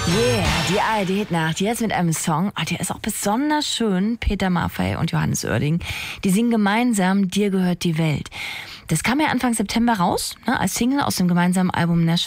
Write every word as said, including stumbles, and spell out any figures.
Yeah, die A R D-Hitnacht, jetzt mit einem Song, oh, der ist auch besonders schön. Peter Maffay und Johannes Oerding, die singen gemeinsam Dir gehört die Welt. Das kam ja Anfang September raus, ne, als Single aus dem gemeinsamen Album Nashville.